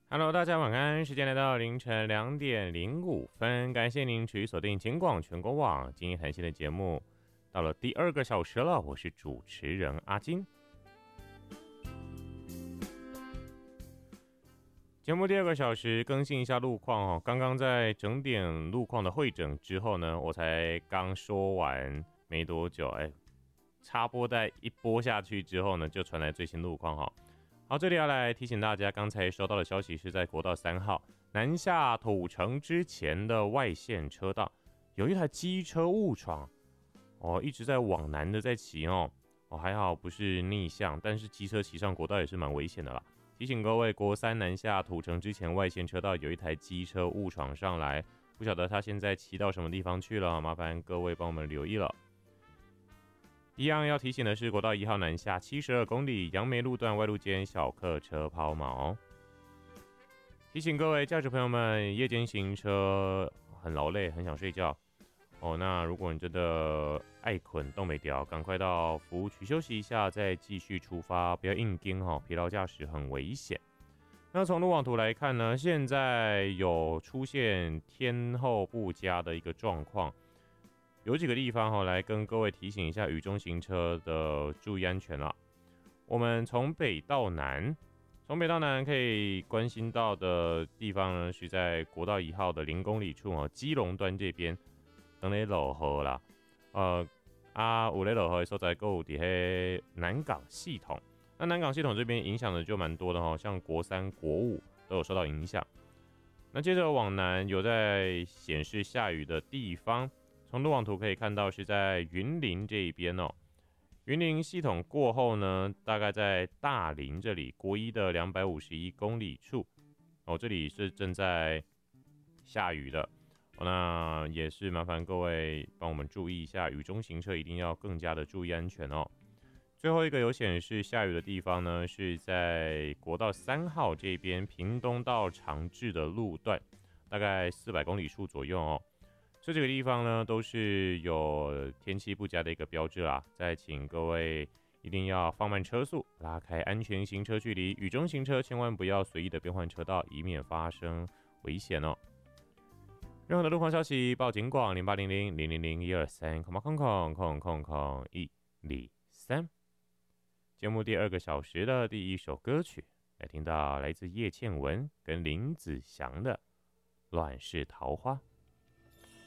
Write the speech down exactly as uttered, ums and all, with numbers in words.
Hello，大家晚安。时间来到凌晨两点零五分，感谢您持续锁定警广全国网今天谈心的节目，到了第二个小时了，我是主持人阿金。节目第二个小时更新一下路况哦，刚刚在整点路况的会诊之后呢，我才刚说完没多久，哎，插播带一播下去之后呢，就传来最新路况哈。好，这里要来提醒大家，刚才收到的消息是在国道三号南下土城之前的外线车道，有一台机车误闯，哦，一直在往南的在骑哦，哦，还好不是逆向，但是机车骑上国道也是蛮危险的啦。提醒各位，国三南下土城之前外线车道有一台机车误闯上来，不晓得他现在骑到什么地方去了，麻烦各位帮我们留意了。一样要提醒的是，国道一号南下七十二公里杨梅路段外路间小客车抛锚。提醒各位驾驶朋友们，夜间行车很劳累，很想睡觉哦。那如果你真的爱睏动没掉，赶快到服务区休息一下，再继续出发，不要硬盯哦，疲劳驾驶很危险。那从路网图来看呢，现在有出现天候不佳的一个状况。有几个地方哈，来跟各位提醒一下雨中行车的注意安全啦。我们从北到南，从北到南可以关心到的地方呢，是在国道一号的零公里处哦，基隆端这边，等咧落雨啦，呃啊，有咧落雨的所在，还有伫迄南港系统。那南港系统这边影响的就蛮多的哈，像国三、国五都有受到影响。那接着往南有在显示下雨的地方。从路网图可以看到，是在云林这一边哦。云林系统过后呢，大概在大林这里，国一的两百五十一公里处哦，这里是正在下雨的哦。那也是麻烦各位帮我们注意一下，雨中行车一定要更加的注意安全哦。最后一个有显示下雨的地方呢，是在国道三号这边，屏东到长治的路段，大概四百公里处左右哦。这几个地方呢，都是有天气不佳的一个标志啦。再请各位一定要放慢车速，拉开安全行车距离。雨中行车千万不要随意的变换车道，以免发生危险哦。任何的路况消息报警广零八零零零零零一二三空空空空空空一二三。节目第二个小时的第一首歌曲，来听到来自叶倩文跟林子祥的《乱世桃花》。